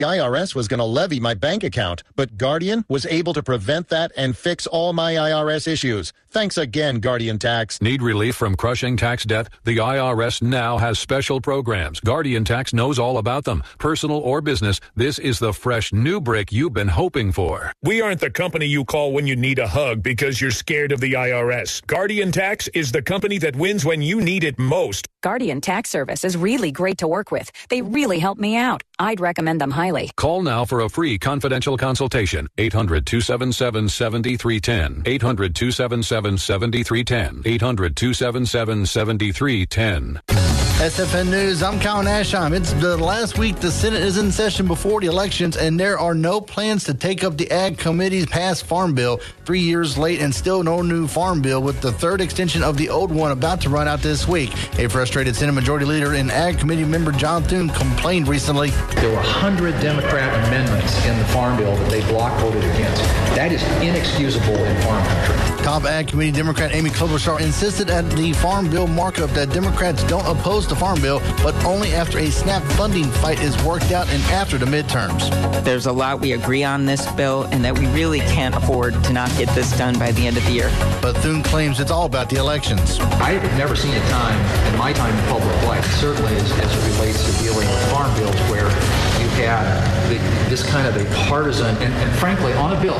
The IRS was going to levy my bank account, but Guardian was able to prevent that and fix all my IRS issues. Thanks again, Guardian Tax. Need relief from crushing tax debt? The IRS now has special programs. Guardian Tax knows all about them. Personal or business, this is the fresh new brick you've been hoping for. We aren't the company you call when you need a hug because you're scared of the IRS. Guardian Tax is the company that wins when you need it most. Guardian Tax Service is really great to work with. They really help me out. I'd recommend them highly. Call now for a free confidential consultation. 800-277-7310. 800-277-7310. 800-277-7310. SFN News, I'm Colin Ashheim. It's the last week the Senate is in session before the elections, and there are no plans to take up the Ag Committee's passed Farm Bill. 3 years late and still no new Farm Bill, with the third extension of the old one about to run out this week. A frustrated Senate Majority Leader and Ag Committee member John Thune complained recently. There were 100 Democrat amendments in the Farm Bill that they block voted against. That is inexcusable in farm country. Top Ag Committee Democrat Amy Klobuchar insisted at the Farm Bill markup that Democrats don't oppose the Farm Bill, but only after a SNAP funding fight is worked out and after the midterms. There's a lot we agree on this bill, and that we really can't afford to not get this done by the end of the year. But Thune claims it's all about the elections. I have never seen a time in my time in public life, certainly as it relates to dealing with farm bills, where you had this kind of a partisan, and frankly, on a bill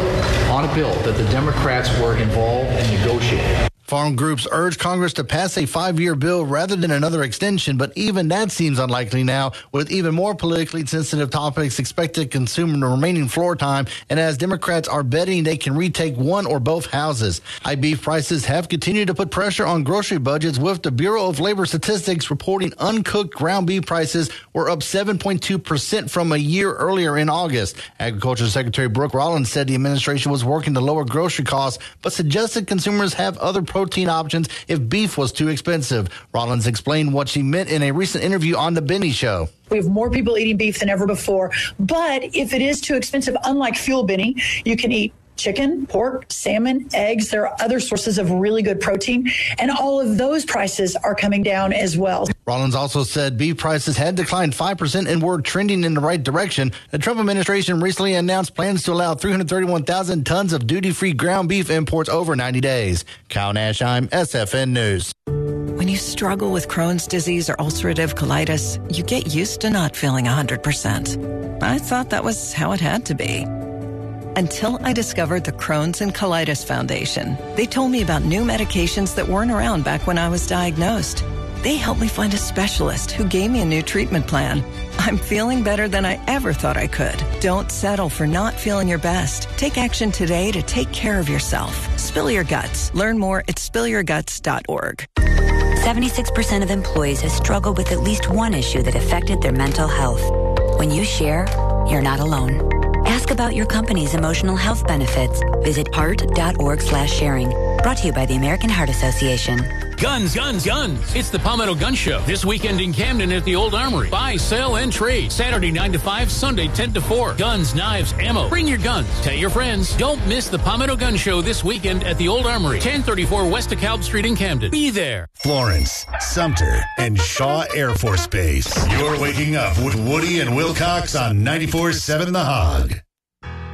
that the Democrats were involved in negotiating. Farm groups urge Congress to pass a 5-year bill rather than another extension, but even that seems unlikely now, with even more politically sensitive topics expected to consume the remaining floor time, and as Democrats are betting they can retake one or both houses. High beef prices have continued to put pressure on grocery budgets, with the Bureau of Labor Statistics reporting uncooked ground beef prices were up 7.2% from a year earlier in August. Agriculture Secretary Brooke Rollins said the administration was working to lower grocery costs, but suggested consumers have other protein options if beef was too expensive. Rollins explained what she meant in a recent interview on The Benny Show. We have more people eating beef than ever before. But if it is too expensive, unlike Fuel Benny, you can eat chicken, pork, salmon, eggs. There are other sources of really good protein, and all of those prices are coming down as well. Rollins also said beef prices had declined 5% and were trending in the right direction. The Trump administration recently announced plans to allow 331,000 tons of duty-free ground beef imports over 90 days. Kyle Nashheim, SFN News. When you struggle with Crohn's disease or ulcerative colitis, you get used to not feeling 100%. I thought that was how it had to be. Until I discovered the Crohn's and Colitis Foundation. They told me about new medications that weren't around back when I was diagnosed. They helped me find a specialist who gave me a new treatment plan. I'm feeling better than I ever thought I could. Don't settle for not feeling your best. Take action today to take care of yourself. Spill your guts. Learn more at spillyourguts.org. 76% of employees have struggled with at least one issue that affected their mental health. When you share, you're not alone. Ask about your company's emotional health benefits. Visit heart.org/sharing. Brought to you by the American Heart Association. Guns, guns, guns. It's the Palmetto Gun Show. This weekend in Camden at the Old Armory. Buy, sell, and trade. Saturday 9 to 5, Sunday 10 to 4. Guns, knives, ammo. Bring your guns. Tell your friends. Don't miss the Palmetto Gun Show this weekend at the Old Armory. 1034 West DeKalb Street in Camden. Be there. Florence, Sumter, and Shaw Air Force Base. You're waking up with Woody and Wilcox on 94.7 The Hog.